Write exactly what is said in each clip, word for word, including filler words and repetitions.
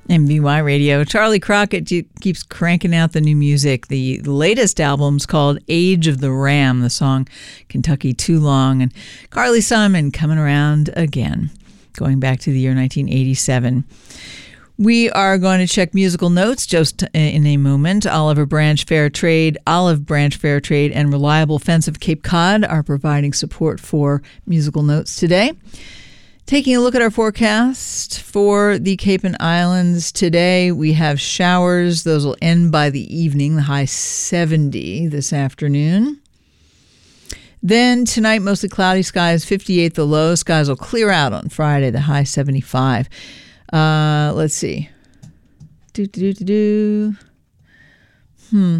M V Y Radio. Charlie Crockett keeps cranking out the new music. The latest album's called Age of the Ram, the song Kentucky Too Long, and Carly Simon coming around again, going back to the year nineteen eighty-seven. We are going to check musical notes just in a moment. Olive Branch Fair Trade, Olive Branch Fair Trade, and Reliable Fence of Cape Cod are providing support for musical notes today. Taking a look at our forecast for the Cape and Islands today, we have showers. Those will end by the evening, the high seventy this afternoon. Then tonight, mostly cloudy skies, fifty-eight the low. Skies will clear out on Friday, the high seventy-five. Uh, let's see. Do, do, do, do. Hmm.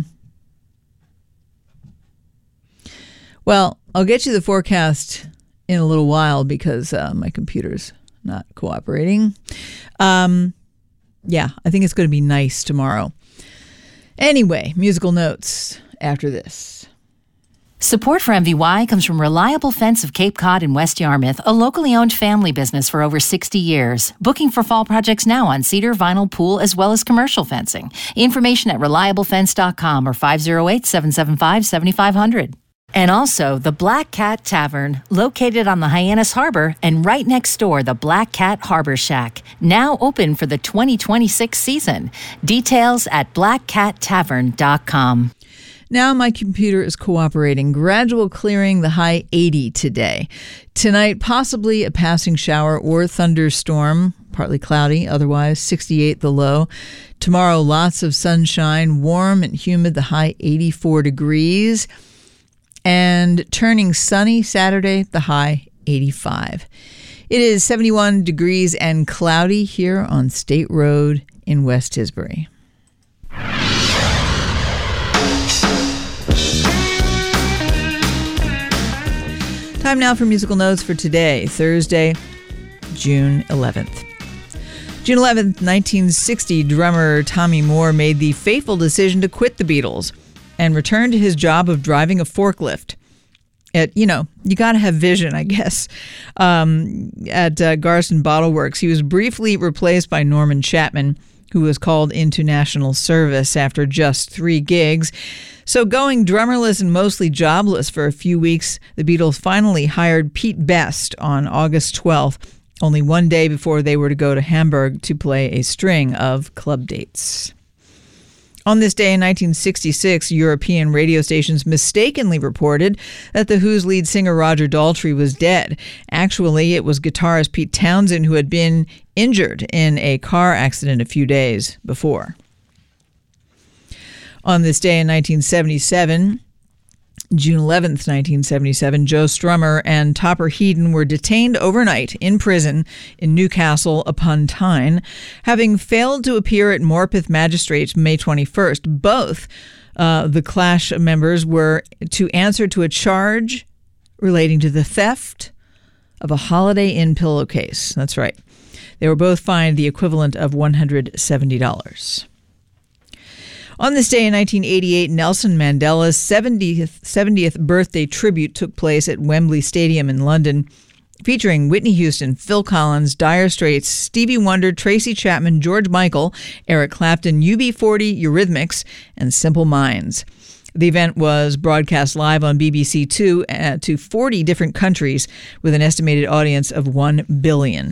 Well, I'll get you the forecast in a little while because uh, my computer's not cooperating. Um, yeah, I think it's going to be nice tomorrow. Anyway, musical notes after this. Support for M V Y comes from Reliable Fence of Cape Cod and West Yarmouth, a locally owned family business for over sixty years. Booking for fall projects now on cedar, vinyl, pool, as well as commercial fencing. Information at reliable fence dot com or five oh eight, seven seven five, seven five zero zero. And also the Black Cat Tavern, located on the Hyannis Harbor and right next door, the Black Cat Harbor Shack, now open for the twenty twenty-six season. Details at black cat tavern dot com. Now my computer is cooperating. Gradual clearing, the high eighty today. Tonight, possibly a passing shower or thunderstorm, partly cloudy, otherwise sixty-eight the low. Tomorrow, lots of sunshine, warm and humid, the high eighty-four degrees. And turning sunny Saturday, the high eighty-five. It is seventy-one degrees and cloudy here on State Road in West Tisbury. Time now for musical notes for today, Thursday, June eleventh. June eleventh, nineteen sixty, drummer Tommy Moore made the fateful decision to quit the Beatles and return to his job of driving a forklift. At, you know, you got to have vision, I guess. Um, at uh, Garson Bottle Works, he was briefly replaced by Norman Chapman, who was called into national service after just three gigs. So going drummerless and mostly jobless for a few weeks, the Beatles finally hired Pete Best on August twelfth, only one day before they were to go to Hamburg to play a string of club dates. On this day in nineteen sixty-six, European radio stations mistakenly reported that The Who's lead singer Roger Daltrey was dead. Actually, it was guitarist Pete Townsend who had been injured in a car accident a few days before. On this day in nineteen seventy-seven, June eleventh, nineteen seventy-seven, Joe Strummer and Topper Headon were detained overnight in prison in Newcastle upon Tyne, having failed to appear at Morpeth Magistrates May twenty-first. Both uh, the Clash members were to answer to a charge relating to the theft of a Holiday Inn pillowcase. That's right. They were both fined the equivalent of one hundred seventy dollars. On this day in nineteen eighty-eight, Nelson Mandela's seventieth, seventieth birthday tribute took place at Wembley Stadium in London, featuring Whitney Houston, Phil Collins, Dire Straits, Stevie Wonder, Tracy Chapman, George Michael, Eric Clapton, U B forty, Eurythmics, and Simple Minds. The event was broadcast live on B B C Two uh, to forty different countries with an estimated audience of one billion.